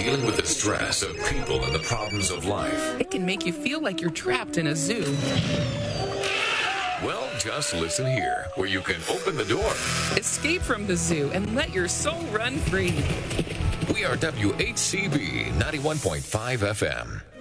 Dealing with the stress of people and the problems of life. It can make you feel like you're trapped in a zoo. Well, just listen here, where you can open the door. Escape from the zoo and let your soul run free. We are WHCB 91.5 FM.